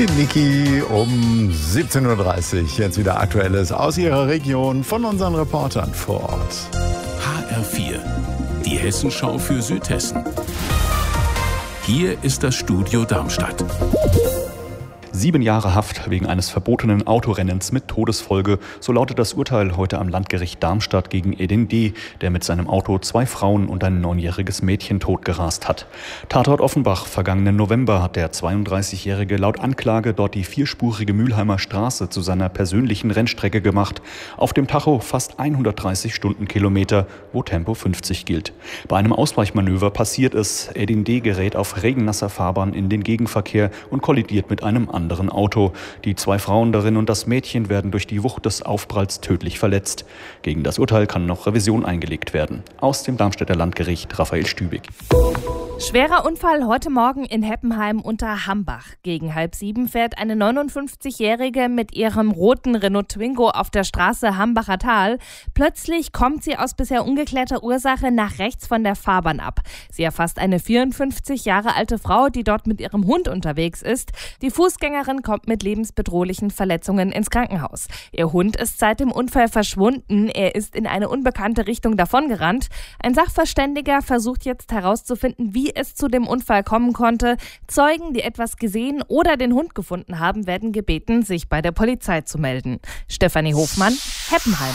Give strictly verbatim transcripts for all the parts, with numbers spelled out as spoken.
Niki um siebzehn Uhr dreißig. Jetzt wieder Aktuelles aus Ihrer Region von unseren Reportern vor Ort. H R vier, die Hessenschau für Südhessen. Hier ist das Studio Darmstadt. Sieben Jahre Haft wegen eines verbotenen Autorennens mit Todesfolge. So lautet das Urteil heute am Landgericht Darmstadt gegen Edin D., der mit seinem Auto zwei Frauen und ein neunjähriges Mädchen totgerast hat. Tatort Offenbach. Vergangenen November hat der zweiunddreißigjährige laut Anklage dort die vierspurige Mülheimer Straße zu seiner persönlichen Rennstrecke gemacht. Auf dem Tacho fast hundertdreißig Stundenkilometer, wo Tempo fünfzig gilt. Bei einem Ausweichmanöver passiert es. Edin D. gerät auf regennasser Fahrbahn in den Gegenverkehr und kollidiert mit einem anderen Auto. Die zwei Frauen darin und das Mädchen werden durch die Wucht des Aufpralls tödlich verletzt. Gegen das Urteil kann noch Revision eingelegt werden. Aus dem Darmstädter Landgericht Raphael Stübig. Schwerer Unfall heute Morgen in Heppenheim unter Hambach. Gegen halb sieben fährt eine neunundfünfzigjährige mit ihrem roten Renault Twingo auf der Straße Hambacher Tal. Plötzlich kommt sie aus bisher ungeklärter Ursache nach rechts von der Fahrbahn ab. Sie erfasst eine vierundfünfzig Jahre alte Frau, die dort mit ihrem Hund unterwegs ist. Die Fußgängerin kommt mit lebensbedrohlichen Verletzungen ins Krankenhaus. Ihr Hund ist seit dem Unfall verschwunden. Er ist in eine unbekannte Richtung davongerannt. Ein Sachverständiger versucht jetzt herauszufinden, wie es zu dem Unfall kommen konnte. Zeugen, die etwas gesehen oder den Hund gefunden haben, werden gebeten, sich bei der Polizei zu melden. Stefanie Hofmann, Heppenheim.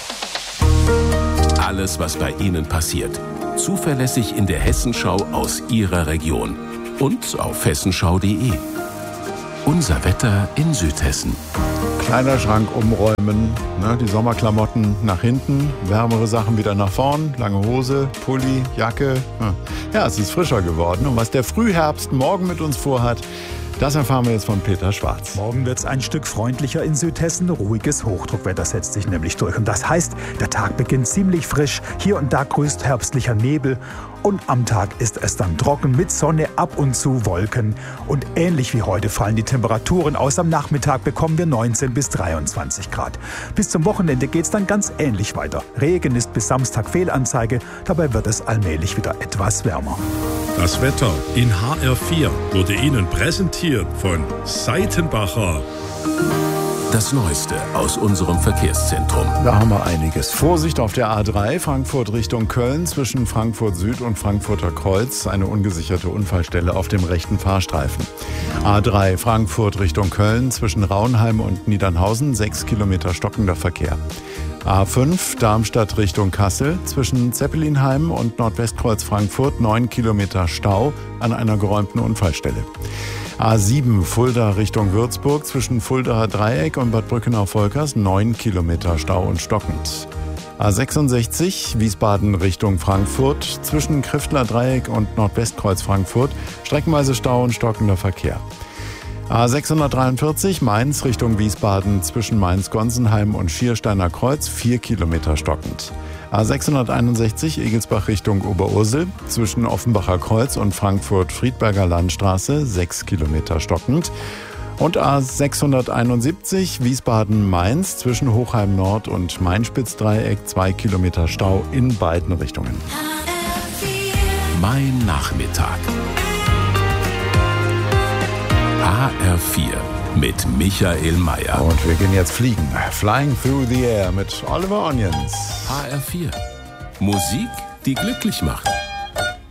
Alles, was bei Ihnen passiert. Zuverlässig in der Hessenschau aus Ihrer Region. Und auf hessenschau punkt de. Unser Wetter in Südhessen. Kleiderschrank umräumen, ne, die Sommerklamotten nach hinten, wärmere Sachen wieder nach vorn, lange Hose, Pulli, Jacke. Ja, es ist frischer geworden. Und was der Frühherbst morgen mit uns vorhat, das erfahren wir jetzt von Peter Schwarz. Morgen wird es ein Stück freundlicher in Südhessen. Ruhiges Hochdruckwetter setzt sich nämlich durch. Und das heißt, der Tag beginnt ziemlich frisch. Hier und da grüßt herbstlicher Nebel. Und am Tag ist es dann trocken mit Sonne, ab und zu Wolken. Und ähnlich wie heute fallen die Temperaturen aus. Am Nachmittag bekommen wir neunzehn bis dreiundzwanzig Grad. Bis zum Wochenende geht es dann ganz ähnlich weiter. Regen ist bis Samstag Fehlanzeige. Dabei wird es allmählich wieder etwas wärmer. Das Wetter in H R vier wurde Ihnen präsentiert von Seitenbacher. Das Neueste aus unserem Verkehrszentrum. Da haben wir einiges. Vorsicht auf der A drei, Frankfurt Richtung Köln, zwischen Frankfurt Süd und Frankfurter Kreuz. Eine ungesicherte Unfallstelle auf dem rechten Fahrstreifen. A drei, Frankfurt Richtung Köln, zwischen Raunheim und Niedernhausen, sechs Kilometer stockender Verkehr. A fünf, Darmstadt Richtung Kassel, zwischen Zeppelinheim und Nordwestkreuz Frankfurt, neun Kilometer Stau an einer geräumten Unfallstelle. A sieben, Fulda Richtung Würzburg, zwischen Fuldaer Dreieck und Bad Brückenau-Volkers, neun Kilometer Stau und stockend. A sechsundsechzig, Wiesbaden Richtung Frankfurt, zwischen Kriftler Dreieck und Nordwestkreuz Frankfurt, streckenweise Stau und stockender Verkehr. A sechshundertdreiundvierzig, Mainz Richtung Wiesbaden, zwischen Mainz-Gonsenheim und Schiersteiner Kreuz, vier Kilometer stockend. A sechshunderteinundsechzig, Egelsbach Richtung Oberursel, zwischen Offenbacher Kreuz und Frankfurt-Friedberger Landstraße, sechs Kilometer stockend. Und A sechshunderteinundsiebzig, Wiesbaden-Mainz, zwischen Hochheim Nord und Mainspitz-Dreieck, zwei Kilometer Stau in beiden Richtungen. Mein Nachmittag. H R vier mit Michael Mayer. Und wir gehen jetzt fliegen. Flying Through the Air mit Oliver Onions. H R vier. Musik, die glücklich macht.